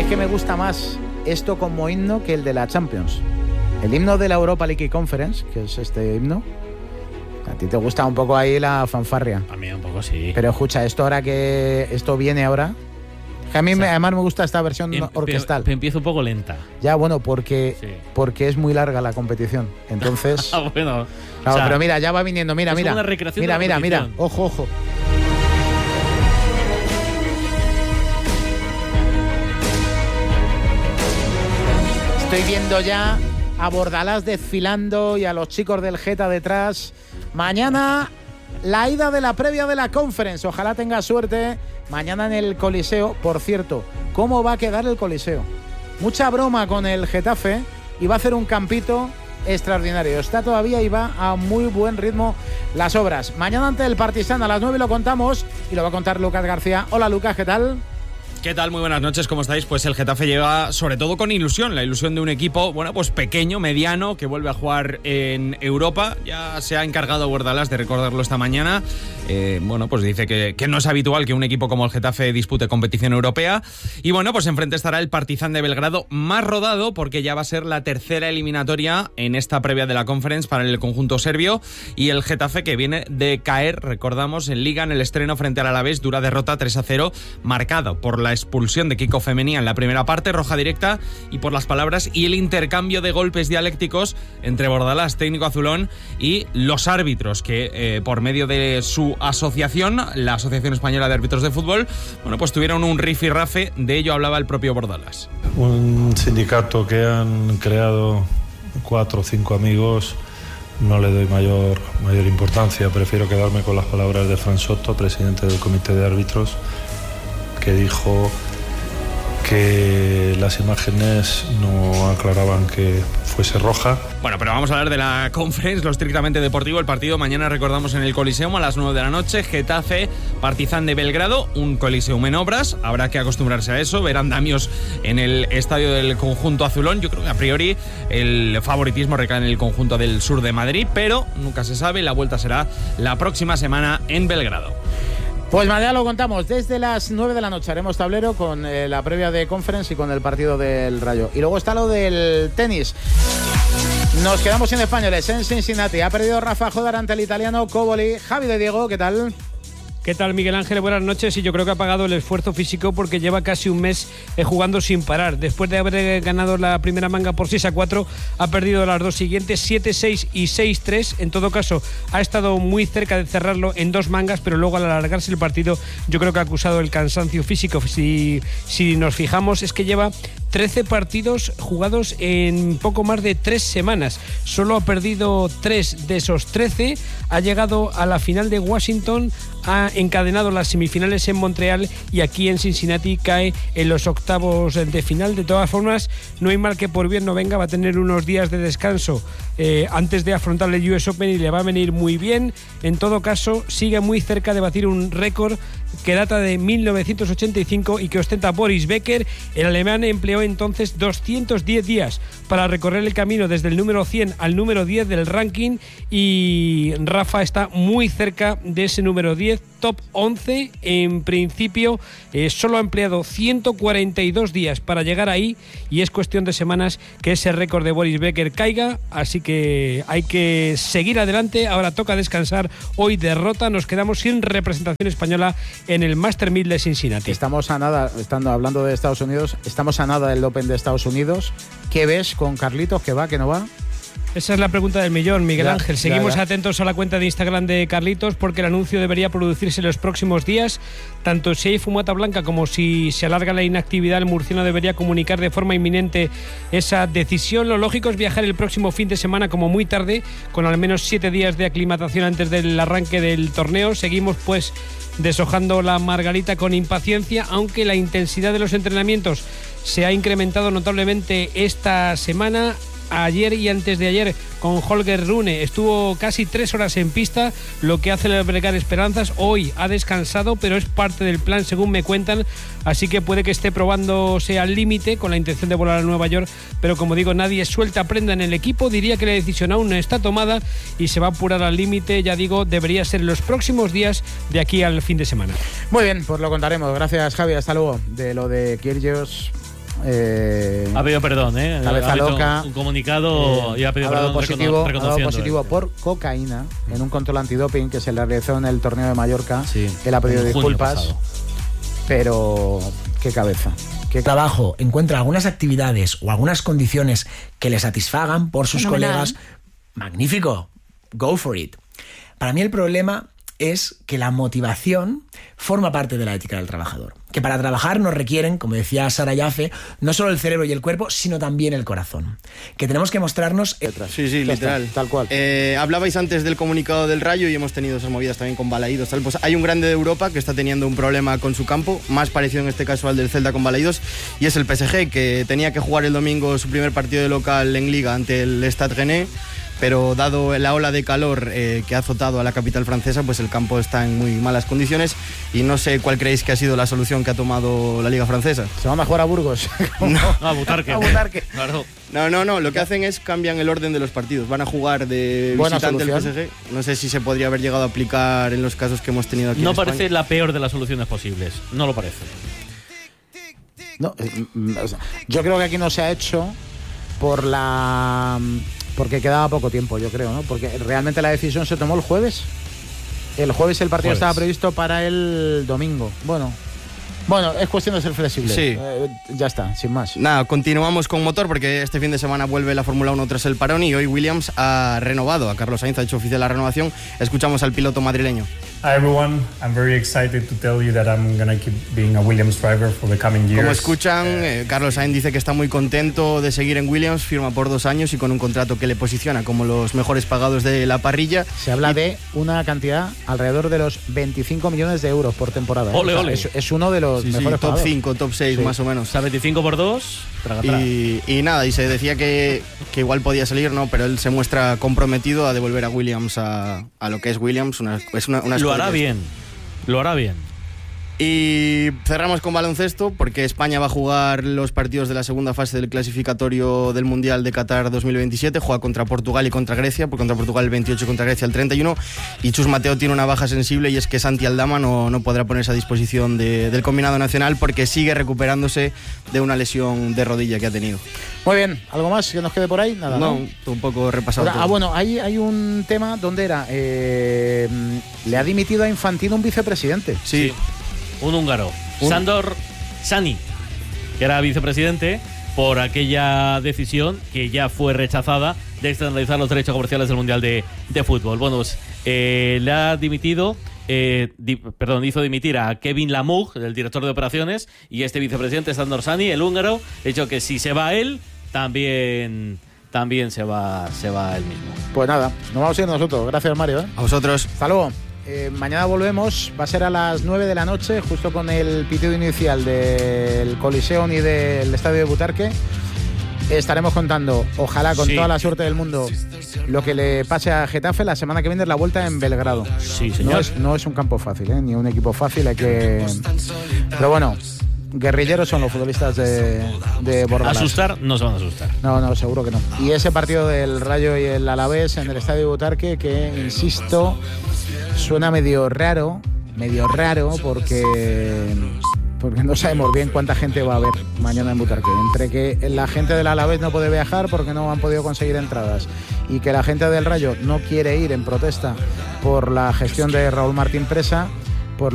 que me gusta más esto como himno que el de la Champions. El himno de la Europa League Conference, que es este himno. A ti te gusta un poco ahí la fanfarria. A mí un poco sí. Pero escucha, esto viene ahora. Que a mí además me gusta esta versión orquestal. Empieza un poco lenta. Ya, bueno, porque es muy larga la competición. Entonces. Bueno. Claro, pero mira, ya va viniendo. Mira. Mira. Ojo. Estoy viendo ya a Bordalás desfilando y a los chicos del Geta detrás. Mañana la ida de la previa de la Conference. Ojalá tenga suerte mañana en el Coliseo. Por cierto, ¿cómo va a quedar el Coliseo? Mucha broma con el Getafe y va a hacer un campito extraordinario. Está todavía y va a muy buen ritmo las obras. Mañana ante el Partizan a las 9 lo contamos y lo va a contar Lucas García. Hola Lucas, ¿qué tal? ¿Qué tal? Muy buenas noches, ¿cómo estáis? Pues el Getafe llega sobre todo con ilusión, la ilusión de un equipo, bueno, pues pequeño, mediano, que vuelve a jugar en Europa. Ya se ha encargado Bordalás de recordarlo esta mañana. Bueno, pues dice que no es habitual que un equipo como el Getafe dispute competición europea. Y bueno, pues enfrente estará el Partizan de Belgrado, más rodado porque ya va a ser la tercera eliminatoria en esta previa de la Conference para el conjunto serbio. Y el Getafe, que viene de caer, recordamos, en Liga en el estreno frente al Alavés, dura derrota 3-0, marcado por la expulsión de Kiko Femenía en la primera parte, roja directa, y por las palabras y el intercambio de golpes dialécticos entre Bordalás, técnico azulón, y los árbitros, que por medio de su asociación, la Asociación Española de Árbitros de Fútbol, bueno, pues tuvieron un rifirrafe. De ello hablaba el propio Bordalás. Un sindicato que han creado 4 o 5 amigos. No le doy mayor importancia, prefiero quedarme con las palabras de Fran Soto, presidente del comité de árbitros, que dijo que las imágenes no aclaraban que fuese roja. Bueno, pero vamos a hablar de la Conference, lo estrictamente deportivo. El partido mañana, recordamos, en el Coliseum a las 9 de la noche. Getafe, Partizan de Belgrado, un Coliseum en obras. Habrá que acostumbrarse a eso, ver andamios en el estadio del conjunto azulón. Yo creo que a priori el favoritismo recae en el conjunto del sur de Madrid, pero nunca se sabe. La vuelta será la próxima semana en Belgrado. Pues mañana lo contamos, desde las 9 de la noche haremos tablero con la previa de Conference y con el partido del Rayo. Y luego está lo del tenis. Nos quedamos sin españoles en Cincinnati. Ha perdido Rafa Jodar ante el italiano Coboli. Javi de Diego, ¿qué tal? ¿Qué tal, Miguel Ángel? Buenas noches. Y yo creo que ha pagado el esfuerzo físico porque lleva casi un mes jugando sin parar. Después de haber ganado la primera manga por 6-4, ha perdido las dos siguientes, 7-6 y 6-3. En todo caso, ha estado muy cerca de cerrarlo en 2 mangas, pero luego al alargarse el partido, yo creo que ha acusado el cansancio físico. Si nos fijamos, es que lleva 13 partidos jugados en poco más de 3 semanas. Solo ha perdido 3 de esos 13. Ha llegado a la final de Washington, ha encadenado las semifinales en Montreal y aquí en Cincinnati cae en los octavos de final. De todas formas, no hay mal que por bien no venga. Va a tener unos días de descanso antes de afrontar el US Open y le va a venir muy bien. En todo caso, sigue muy cerca de batir un récord que data de 1985 y que ostenta Boris Becker. El alemán empleó entonces 210 días para recorrer el camino desde el número 100 al número 10 del ranking, y Rafa está muy cerca de ese número 10, top 11. En principio solo ha empleado 142 días para llegar ahí y es cuestión de semanas que ese récord de Boris Becker caiga, así que hay que seguir adelante. Ahora toca descansar, hoy derrota, nos quedamos sin representación española en el Master 1000 de Cincinnati. Estamos a nada, hablando de Estados Unidos, estamos a nada del Open de Estados Unidos. ¿Qué ves con Carlitos? ¿Qué va, que no va? Esa es la pregunta del millón, Miguel Ángel. Seguimos atentos a la cuenta de Instagram de Carlitos porque el anuncio debería producirse en los próximos días. Tanto si hay fumata blanca como si se alarga la inactividad, el murciano debería comunicar de forma inminente esa decisión. Lo lógico es viajar el próximo fin de semana como muy tarde, con al menos 7 días de aclimatación antes del arranque del torneo. Seguimos pues deshojando la margarita con impaciencia, aunque la intensidad de los entrenamientos se ha incrementado notablemente esta semana. Ayer y antes de ayer con Holger Rune estuvo casi 3 horas en pista, lo que hace albergar esperanzas. Hoy ha descansado, pero es parte del plan según me cuentan, así que puede que esté probándose al límite con la intención de volar a Nueva York, pero como digo, nadie suelta prenda en el equipo. Diría que la decisión aún no está tomada y se va a apurar al límite. Ya digo, debería ser en los próximos días de aquí al fin de semana. Muy bien, pues lo contaremos. Gracias, Javi, hasta luego. De lo de Kyrgios Ha pedido perdón, cabeza loca. Un comunicado y ha pedido perdón. Ha dado positivo por cocaína en un control antidoping que se le realizó en el torneo de Mallorca. Sí, él ha pedido disculpas, pero qué cabeza. ¿Qué trabajo encuentra algunas actividades o algunas condiciones que le satisfagan por sus colegas? Magnífico, go for it. Para mí el problema es que la motivación forma parte de la ética del trabajador. Que para trabajar nos requieren, como decía Sara Jaffe, no solo el cerebro y el cuerpo, sino también el corazón. Que tenemos que mostrarnos... Sí, literal. Tal cual. Hablabais antes del comunicado del Rayo y hemos tenido esas movidas también con Balaídos. Pues hay un grande de Europa que está teniendo un problema con su campo, más parecido en este caso al del Celta con Balaídos, y es el PSG, que tenía que jugar el domingo su primer partido de local en Liga ante el Stade Rennais, pero dado la ola de calor que ha azotado a la capital francesa, pues el campo está en muy malas condiciones y no sé cuál creéis que ha sido la solución que ha tomado la Liga Francesa. Se van a jugar a Burgos. A Butarque. Claro. No, lo que hacen es cambian el orden de los partidos. Van a jugar de visitante el PSG. No sé si se podría haber llegado a aplicar en los casos que hemos tenido aquí en España. No parece la peor de las soluciones posibles, no lo parece. No, yo creo que aquí no se ha hecho porque quedaba poco tiempo, yo creo, ¿no? Porque realmente la decisión se tomó el jueves. El jueves el partido estaba previsto para el domingo. Bueno, es cuestión de ser flexible. Sí. Ya está, sin más. Nada, continuamos con motor porque este fin de semana vuelve la Fórmula 1 tras el parón y hoy Williams ha renovado a Carlos Sainz, ha hecho oficial la renovación. Escuchamos al piloto madrileño. Hi everyone, I'm very excited to tell you that I'm going to keep being a Williams driver for the coming years. Como escuchan, Carlos Sainz dice que está muy contento de seguir en Williams, firma por 2 años y con un contrato que le posiciona como los mejores pagados de la parrilla. Se habla de una cantidad alrededor de los 25 millones de euros por temporada. Ole. Es uno de los mejores top pagados. 5, top 6 más o menos. O sea, 25 por 2, y nada, y se decía que igual podía salir, ¿no? Pero él se muestra comprometido a devolver a Williams a lo que es Williams. Lo hará bien. Y cerramos con baloncesto porque España va a jugar los partidos de la segunda fase del clasificatorio del Mundial de Qatar 2027. Juega contra Portugal y contra Grecia, contra Portugal el 28 y contra Grecia el 31. Y Chus Mateo tiene una baja sensible y es que Santi Aldama no podrá ponerse a disposición del combinado nacional porque sigue recuperándose de una lesión de rodilla que ha tenido. Muy bien, ¿algo más que nos quede por ahí? Nada, ¿no? Un poco repasado. Ahora, bueno, hay un tema, ¿dónde era? Le ha dimitido a Infantino un vicepresidente. Sí. Un húngaro, Sándor Sani, que era vicepresidente, por aquella decisión que ya fue rechazada de externalizar los derechos comerciales del Mundial de Fútbol. Bueno, pues le ha dimitido, hizo dimitir a Kevin Lamug, el director de operaciones, y este vicepresidente, Sándor Sani, el húngaro, ha dicho que si se va él, también se va él mismo. Pues nada, nos vamos a ir nosotros. Gracias, Mario. A vosotros. Hasta luego. Mañana volvemos, va a ser a las 9 de la noche, justo con el pitido inicial del Coliseum y del Estadio de Butarque. Estaremos contando, ojalá con toda la suerte del mundo, lo que le pase a Getafe. La semana que viene es la vuelta en Belgrado. Sí, señor. No es un campo fácil, ni un equipo fácil, pero bueno, guerrilleros son los futbolistas de Bordalas. ¿Asustar? No se van a asustar. No, seguro que no. Y ese partido del Rayo y el Alavés en el Estadio de Butarque, que, insisto, suena medio raro porque no sabemos bien cuánta gente va a haber mañana en Butarque. Entre que la gente del Alavés no puede viajar porque no han podido conseguir entradas y que la gente del Rayo no quiere ir en protesta por la gestión de Raúl Martín Presa,